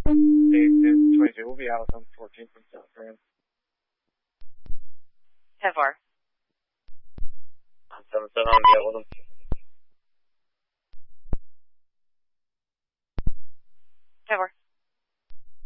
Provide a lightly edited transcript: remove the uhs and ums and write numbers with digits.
8-22, we'll be out on 14 from South Grand. 10-4. 7-7, I'm going to get with him. 10-4.